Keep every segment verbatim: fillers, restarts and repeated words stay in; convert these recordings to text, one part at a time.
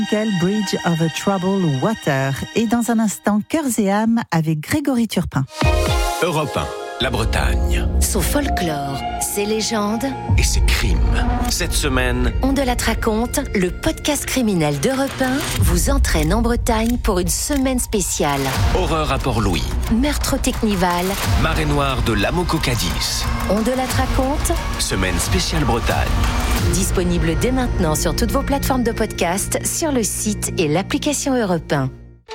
Bridge over Troubled Water. Et dans un instant, Cœurs et âmes avec Grégory Turpin. Europe un, la Bretagne. Son folklore, ses légendes et ses crimes. Cette semaine, On de la raconte, le podcast criminel d'Europe un vous entraîne en Bretagne pour une semaine spéciale. horreur à Port-Louis, Meurtre au Technival, marée noire de l'Amo-Cocadis. On de la raconte, Semaine spéciale Bretagne. disponible dès maintenant sur toutes vos plateformes de podcast, sur le site et l'application Europe un.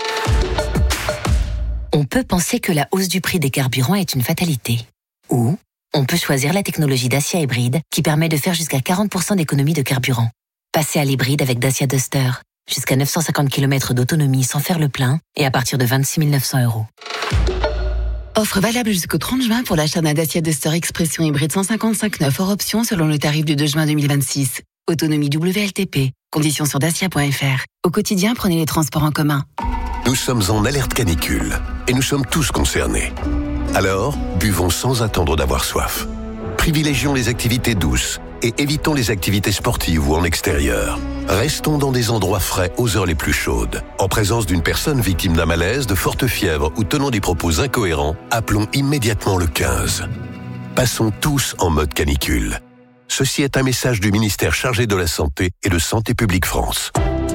On peut penser que la hausse du prix des carburants est une fatalité. Ou on peut choisir la technologie Dacia Hybride qui permet de faire jusqu'à quarante pour cent d'économie de carburant. Passez à l'hybride avec Dacia Duster. Jusqu'à neuf cent cinquante kilomètres d'autonomie sans faire le plein et à partir de vingt-six mille neuf cents euros. Offre valable jusqu'au trente juin pour l'achat d'un Dacia Duster Expression hybride cent cinquante-cinq neuf hors option selon le tarif du deux juin deux mille vingt-six. Autonomie W L T P. Conditions sur dacia point f r. Au quotidien, prenez les transports en commun. Nous sommes en alerte canicule et nous sommes tous concernés. Alors, buvons sans attendre d'avoir soif. Privilégions les activités douces et évitons les activités sportives ou en extérieur. Restons dans des endroits frais aux heures les plus chaudes. En présence d'une personne victime d'un malaise, de forte fièvre ou tenant des propos incohérents, appelons immédiatement le quinze. Passons tous en mode canicule. Ceci est un message du ministère chargé de la Santé et de Santé publique France.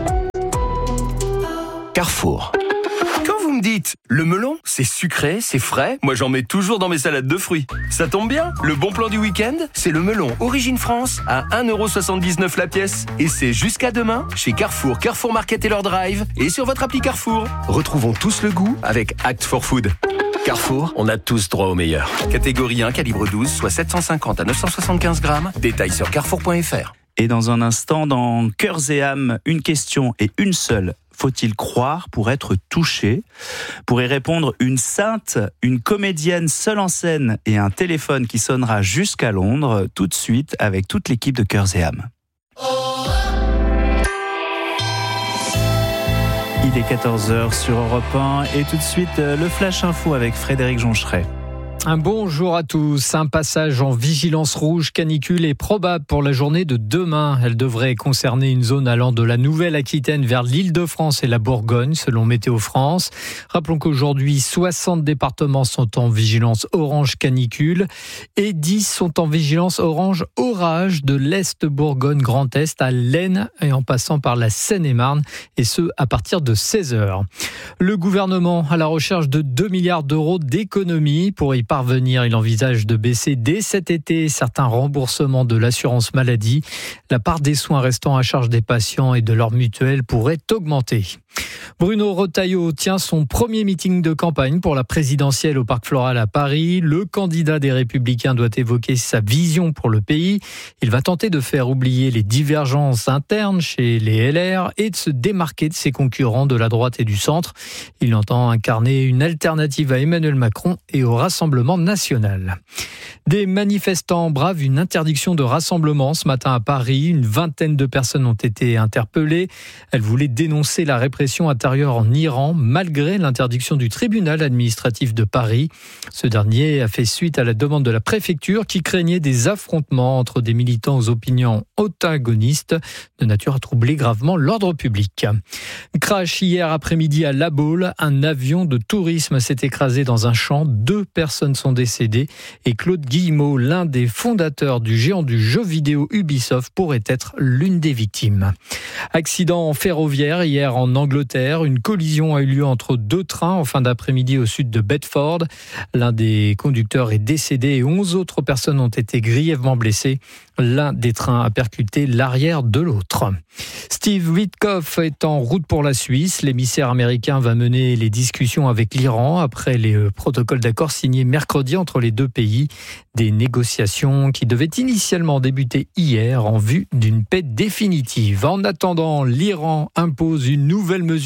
Carrefour. Quand vous me dites, le melon, c'est sucré, c'est frais, moi j'en mets toujours dans mes salades de fruits. Ça tombe bien, le bon plan du week-end, c'est le melon Origine France à un euro soixante-dix-neuf la pièce. Et c'est jusqu'à demain chez Carrefour, Carrefour Market et leur drive et sur votre appli Carrefour. Retrouvons tous le goût avec Act for Food. Carrefour, on a tous droit au meilleur. Catégorie un, calibre douze, soit sept cent cinquante à neuf cent soixante-quinze grammes. Détails sur carrefour point f r. Et dans un instant, dans Cœurs et âmes, une question et une seule. Faut-il croire pour être touché ? Pour y répondre, une sainte, une comédienne seule en scène et un téléphone qui sonnera jusqu'à Londres, tout de suite avec toute l'équipe de Cœurs et âmes. Il est quatorze heures sur Europe un et tout de suite le Flash Info avec Frédéric Joncheret. Un bonjour à tous. Un passage en vigilance rouge canicule est probable pour la journée de demain. Elle devrait concerner une zone allant de la Nouvelle-Aquitaine vers l'Île-de-France et la Bourgogne, selon Météo France. Rappelons qu'aujourd'hui, soixante départements sont en vigilance orange canicule et dix sont en vigilance orange orage de l'Est Bourgogne Grand Est à l'Aisne et en passant par la Seine-et-Marne, et ce à partir de seize heures. Le gouvernement à la recherche de deux milliards d'euros d'économies pour y parvenir, il envisage de baisser dès cet été certains remboursements de l'assurance maladie. La part des soins restant à charge des patients et de leurs mutuelles pourrait augmenter. Bruno Retailleau tient son premier meeting de campagne pour la présidentielle au Parc Floral à Paris. Le candidat des Républicains doit évoquer sa vision pour le pays. Il va tenter de faire oublier les divergences internes chez les L R et de se démarquer de ses concurrents de la droite et du centre. Il entend incarner une alternative à Emmanuel Macron et au Rassemblement national. Des manifestants bravent une interdiction de rassemblement ce matin à Paris. Une vingtaine de personnes ont été interpellées. Elles voulaient dénoncer la répression intérieure en Iran, malgré l'interdiction du tribunal administratif de Paris. Ce dernier a fait suite à la demande de la préfecture qui craignait des affrontements entre des militants aux opinions antagonistes de nature à troubler gravement l'ordre public. Crash hier après-midi à La Baule. Un avion de tourisme s'est écrasé dans un champ. Deux personnes sont décédées et Claude Guillemot, l'un des fondateurs du géant du jeu vidéo Ubisoft, pourrait être l'une des victimes. Accident ferroviaire hier en Angleterre. Une collision a eu lieu entre deux trains en fin d'après-midi au sud de Bedford. L'un des conducteurs est décédé et onze autres personnes ont été grièvement blessées. L'un des trains a percuté l'arrière de l'autre. Steve Witkoff est en route pour la Suisse. L'émissaire américain va mener les discussions avec l'Iran après les protocoles d'accord signés mercredi entre les deux pays. Des négociations qui devaient initialement débuter hier en vue d'une paix définitive. En attendant, l'Iran impose une nouvelle mesure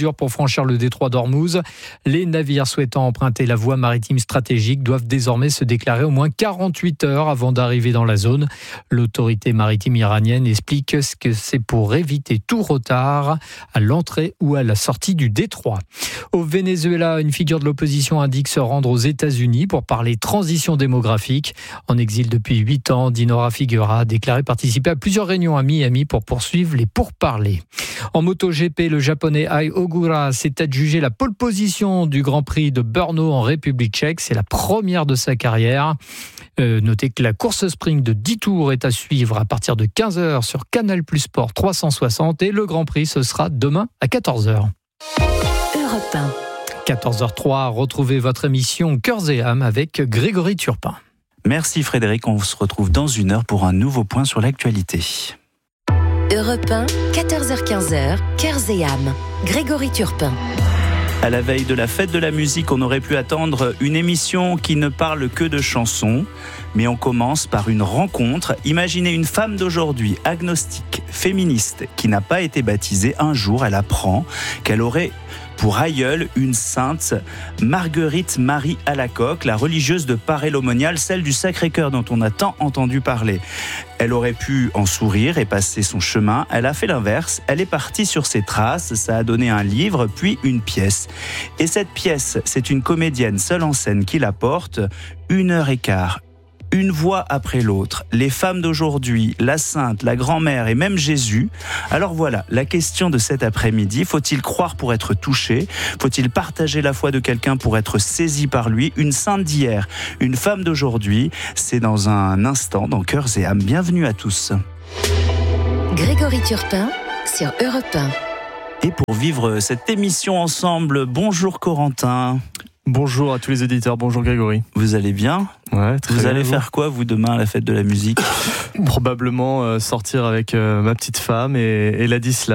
mesures pour franchir le détroit d'Ormuz. Les navires souhaitant emprunter la voie maritime stratégique doivent désormais se déclarer au moins quarante-huit heures avant d'arriver dans la zone. L'autorité maritime iranienne explique que c'est pour éviter tout retard à l'entrée ou à la sortie du détroit. Au Venezuela, une figure de l'opposition indique se rendre aux États-Unis pour parler transition démographique. En exil depuis huit ans, Dinora Figueira a déclaré participer à plusieurs réunions à Miami pour poursuivre les pourparlers. En MotoGP, le japonais Ai Ogura s'est adjugé la pole position du Grand Prix de Brno en République tchèque. C'est la première de sa carrière. Euh, notez que la course sprint de dix tours est à suivre à partir de quinze heures sur Canal Plus Sport trois cent soixante et le Grand Prix, ce sera demain à quatorze heures. Europe un. quatorze heures trois, retrouvez votre émission Cœurs et âmes avec Grégory Turpin. Merci Frédéric, on se retrouve dans une heure pour un nouveau point sur l'actualité. Europe un, quatorze heures quinze, Cœurs et âmes. Grégory Turpin. À la veille de la fête de la musique, on aurait pu attendre une émission qui ne parle que de chansons. Mais on commence par une rencontre. Imaginez une femme d'aujourd'hui, agnostique, féministe, qui n'a pas été baptisée. Un jour, elle apprend qu'elle aurait pour aïeule une sainte, Marguerite Marie Alacoque, la religieuse de Paray-l'Aumonial, celle du Sacré-Cœur dont on a tant entendu parler. Elle aurait pu en sourire et passer son chemin. Elle a fait l'inverse. Elle est partie sur ses traces. Ça a donné un livre, puis une pièce. Et cette pièce, c'est une comédienne seule en scène qui la porte. Une heure et quart. Une voix après l'autre, les femmes d'aujourd'hui, la sainte, la grand-mère et même Jésus. Alors voilà, la question de cet après-midi, faut-il croire pour être touché ? Faut-il partager la foi de quelqu'un pour être saisi par lui ? Une sainte d'hier, une femme d'aujourd'hui, c'est dans un instant dans Cœurs et âmes. Bienvenue à tous. Grégory Turpin sur Europe un. Et pour vivre cette émission ensemble, bonjour Corentin. Bonjour à tous les auditeurs, bonjour Grégory. Vous allez bien ? Ouais, très Vous bien. allez faire quoi, vous, demain, à la fête de la musique ? Probablement euh, sortir avec euh, ma petite femme et, et Ladislas.